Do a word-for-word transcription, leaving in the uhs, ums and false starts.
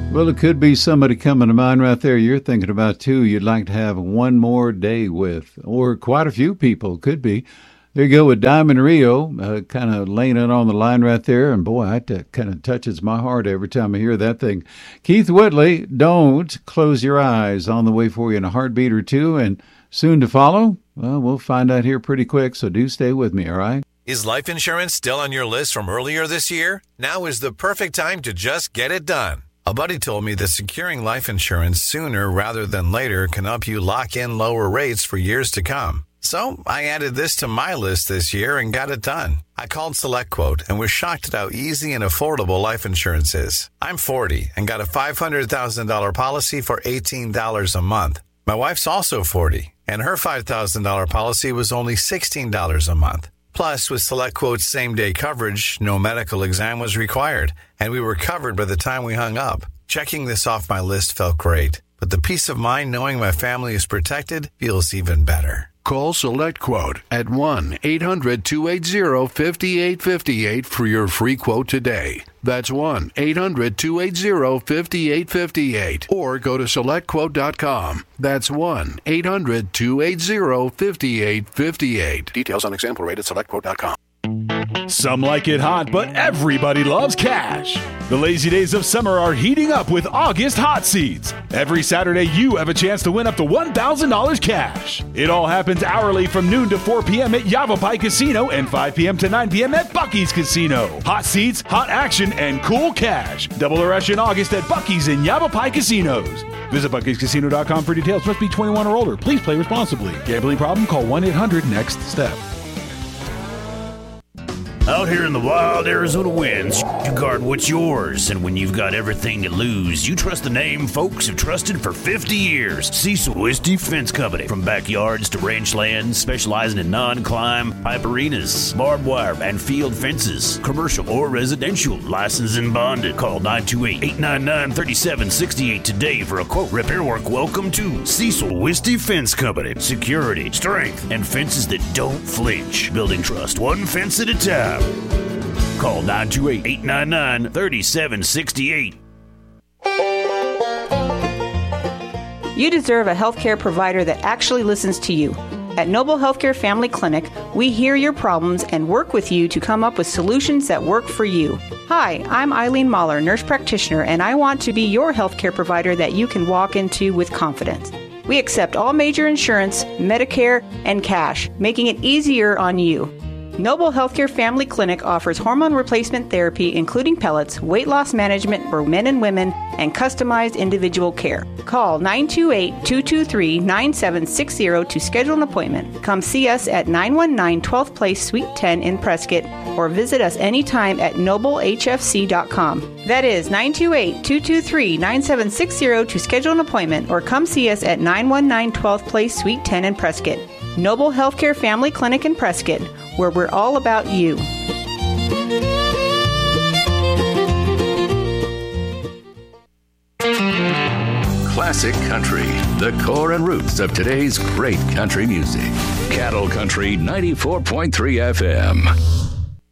Well, it could be somebody coming to mind right there you're thinking about, too, you'd like to have one more day with, or quite a few people, could be. There you go with Diamond Rio, uh, kind of laying it on the line right there, and boy, that kind of touches my heart every time I hear that thing. Keith Whitley, Don't Close Your Eyes, on the way for you in a heartbeat or two, and soon to follow? Well, we'll find out here pretty quick, so do stay with me, all right? Is life insurance still on your list from earlier this year? Now is the perfect time to just get it done. A buddy told me that securing life insurance sooner rather than later can help you lock in lower rates for years to come. So I added this to my list this year and got it done. I called SelectQuote and was shocked at how easy and affordable life insurance is. I'm forty and got a five hundred thousand dollars policy for eighteen dollars a month. My wife's also forty, and her five thousand dollars policy was only sixteen dollars a month. Plus, with SelectQuote's same-day coverage, no medical exam was required, and we were covered by the time we hung up. Checking this off my list felt great, but the peace of mind knowing my family is protected feels even better. Call SelectQuote at one eight hundred two eight zero five eight five eight for your free quote today. That's one eight hundred two eight zero five eight five eight. Or go to select quote dot com. That's one eight hundred two eight zero five eight five eight. Details on example rate at select quote dot com. Some like it hot, but everybody loves cash. The lazy days of summer are heating up with August Hot Seats. Every Saturday, you have a chance to win up to one thousand dollars cash. It all happens hourly from noon to four p.m. at Yavapai Casino and five p.m. to nine p.m. at Buc-ee's Casino. Hot seats, hot action, and cool cash. Double the rush in August at Buc-ee's and Yavapai Casinos. Visit Buc Ee's Casino dot com for details. Must be twenty-one or older. Please play responsibly. Gambling problem? Call one eight hundred next step. Out here in the wild Arizona winds, you guard what's yours. And when you've got everything to lose, you trust the name folks have trusted for fifty years. Cecil Whiskey Fence Company. From backyards to ranch lands, specializing in non-climb, pipe arenas, barbed wire, and field fences. Commercial or residential. Licensed and bonded. Call nine two eight, eight nine nine, three seven six eight today for a quote. Repair work. Welcome to Cecil Whiskey Fence Company. Security, strength, and fences that don't flinch. Building trust one fence at a time. Call nine two eight, eight nine nine, three seven six eight. You deserve a healthcare provider that actually listens to you. At Noble Healthcare Family Clinic, we hear your problems and work with you to come up with solutions that work for you. Hi, I'm Eileen Mahler, nurse practitioner, and I want to be your healthcare provider that you can walk into with confidence. We accept all major insurance, Medicare, and cash, making it easier on you. Noble Healthcare Family Clinic offers hormone replacement therapy, including pellets, weight loss management for men and women, and customized individual care. Call nine two eight, two two three, nine seven six zero to schedule an appointment. Come see us at nine one nine twelfth Place, Suite ten in Prescott, or visit us anytime at noble h f c dot com. That is nine two eight, two two three, nine seven six zero to schedule an appointment, or come see us at nine one nine twelfth Place, Suite ten in Prescott. Noble Healthcare Family Clinic in Prescott, where we're all about you. Classic Country, the core and roots of today's great country music. Cattle Country ninety-four point three F M.